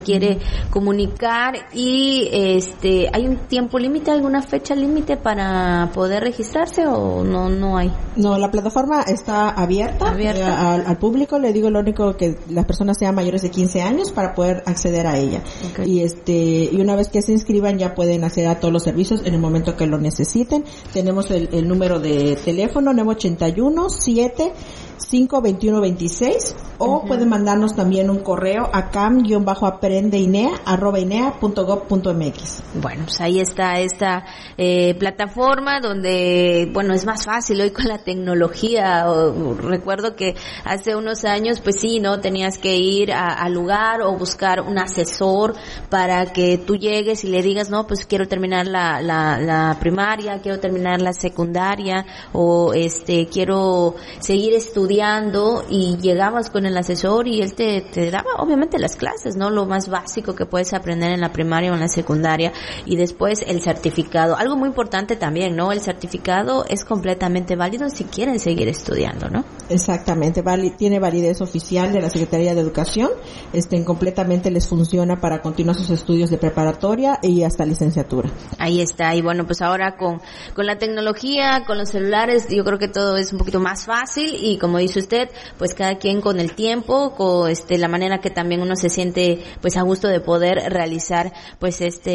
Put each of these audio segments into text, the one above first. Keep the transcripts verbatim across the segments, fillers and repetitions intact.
quiere comunicar y este hay un tiempo límite, alguna fecha límite para poder registrarse o no no hay. No, la plataforma está abierta, abierta. Al, al público. Le digo, lo único que las personas sean mayores de quince años para poder acceder a ella. Okay. Y este y una vez que se inscriban ya pueden acceder a todos los servicios en el momento que lo necesiten. Tenemos el, el número de teléfono nueve ocho uno siete cinco dos uno dos seis o uh-huh. pueden mandarnos también un correo a cam guion aprende inea arroba inea punto gob punto mx. Bueno, pues ahí está esta eh, plataforma donde, bueno, es más fácil hoy con la tecnología. O, recuerdo que hace unos años, pues sí, ¿no? Tenías que ir al lugar o buscar un asesor para que tú llegues y le digas, no, pues quiero terminar la, la, la primaria, quiero terminar la secundaria o este quiero seguir estudiando, y llegabas con el asesor y él te, te daba obviamente las clases, ¿no? Lo más básico que puedes aprender en la primaria o en la secundaria, y después el certificado. Algo muy importante también, ¿no? El certificado es completamente válido si quieren seguir estudiando, ¿no? Exactamente, vali- tiene validez oficial de la Secretaría de Educación, este, completamente les funciona para continuar sus estudios de preparatoria y hasta licenciatura. Ahí está, y bueno, pues ahora con, con la tecnología, con los celulares, yo creo que todo es un poquito más fácil, y como dice usted, pues cada quien con el tiempo, con este la manera que también uno se siente pues a gusto de poder realizar pues este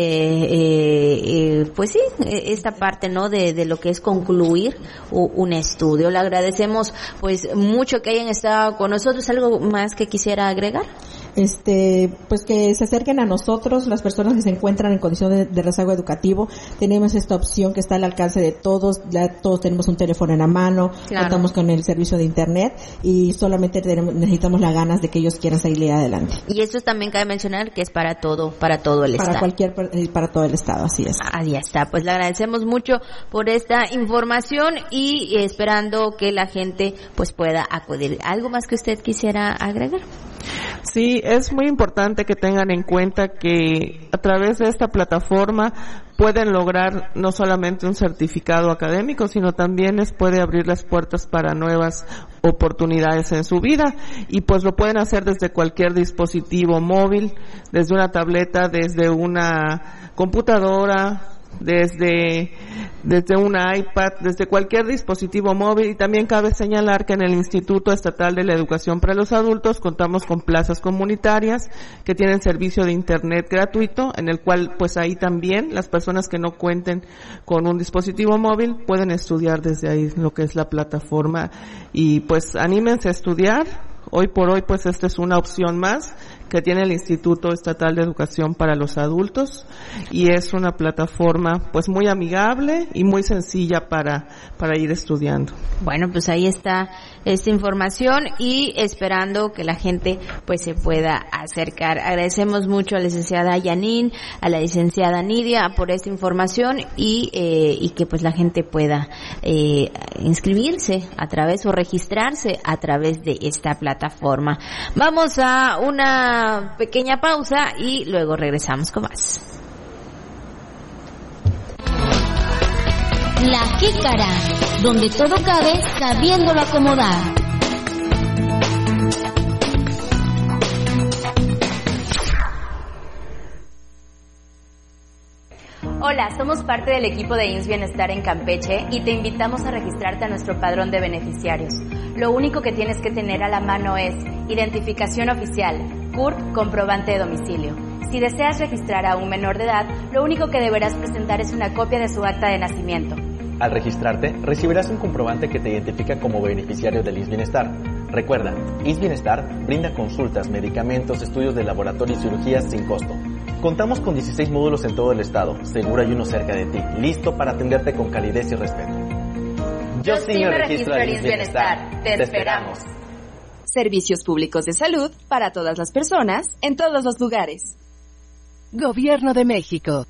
eh, eh, pues sí, esta parte, ¿no? De, de lo que es concluir un estudio. Le agradecemos pues mucho que hayan estado con nosotros. ¿Algo más que quisiera agregar? Este, pues que se acerquen a nosotros, las personas que se encuentran en condición de, de rezago educativo. Tenemos esta opción que está al alcance de todos, ya todos tenemos un teléfono en la mano, claro. Contamos con el servicio de internet y solamente tenemos, necesitamos las ganas de que ellos quieran salir adelante. Y esto también cabe mencionar que es para todo, para todo el para estado. Cualquier, para todo el estado, así es. Ahí está, pues le agradecemos mucho por esta información y esperando que la gente pues pueda acudir. ¿Algo más que usted quisiera agregar? Sí, es muy importante que tengan en cuenta que a través de esta plataforma pueden lograr no solamente un certificado académico, sino también les puede abrir las puertas para nuevas oportunidades en su vida, y pues lo pueden hacer desde cualquier dispositivo móvil, desde una tableta, desde una computadora, desde desde una iPad, desde cualquier dispositivo móvil. Y también cabe señalar que en el Instituto Estatal de la Educación para los Adultos contamos con plazas comunitarias que tienen servicio de internet gratuito, en el cual pues ahí también las personas que no cuenten con un dispositivo móvil pueden estudiar desde ahí lo que es la plataforma. Y pues anímense a estudiar. Hoy por hoy pues esta es una opción más que tiene el Instituto Estatal de Educación para los Adultos, y es una plataforma pues muy amigable y muy sencilla para para ir estudiando. Bueno, pues ahí está esta información y esperando que la gente pues se pueda acercar. Agradecemos mucho a la licenciada Yanin, a la licenciada Nidia por esta información y eh, y que pues la gente pueda eh, inscribirse a través o registrarse a través de esta plataforma. Vamos a una pequeña pausa y luego regresamos con más. La Jícara, donde todo cabe sabiéndolo acomodar. Hola, somos parte del equipo de I M S S Bienestar en Campeche y te invitamos a registrarte a nuestro padrón de beneficiarios. Lo único que tienes que tener a la mano es identificación oficial, C U R P, comprobante de domicilio. Si deseas registrar a un menor de edad, lo único que deberás presentar es una copia de su acta de nacimiento. Al registrarte, recibirás un comprobante que te identifica como beneficiario del I M S S Bienestar. Recuerda, I M S S Bienestar brinda consultas, medicamentos, estudios de laboratorio y cirugías sin costo. Contamos con dieciséis módulos en todo el estado, seguro hay uno cerca de ti, listo para atenderte con calidez y respeto. Yo sí me registro al I M S S Bienestar. Te esperamos. Servicios públicos de salud para todas las personas, en todos los lugares. Gobierno de México.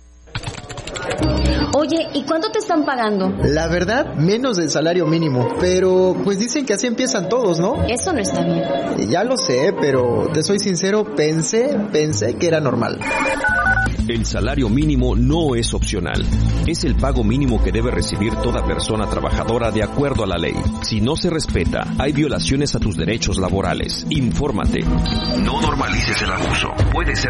Oye, ¿y cuánto te están pagando? La verdad, menos del salario mínimo, pero pues dicen que así empiezan todos, ¿no? Eso no está bien. Ya lo sé, pero te soy sincero, pensé, pensé que era normal. El salario mínimo no es opcional. Es el pago mínimo que debe recibir toda persona trabajadora de acuerdo a la ley. Si no se respeta, hay violaciones a tus derechos laborales. Infórmate. No normalices el abuso. Puede ser